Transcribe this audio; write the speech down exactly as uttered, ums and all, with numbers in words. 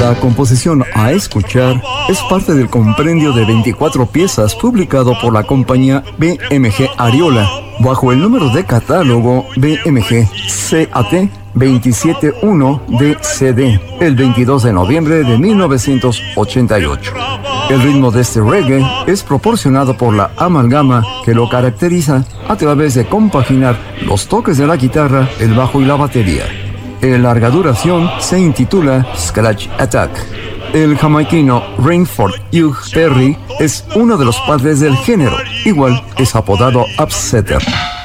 La composición a escuchar es parte del compendio de veinticuatro piezas publicado por la compañía B M G Ariola, bajo el número de catálogo B M G C A T veintisiete uno D C D, el veintidós de noviembre de mil novecientos ochenta y ocho. El ritmo de este reggae es proporcionado por la amalgama que lo caracteriza a través de compaginar los toques de la guitarra, el bajo y la batería. En larga duración se intitula Scratch Attack. El jamaiquino Rainford Hugh Perry es uno de los padres del género, igual es apodado Upsetter.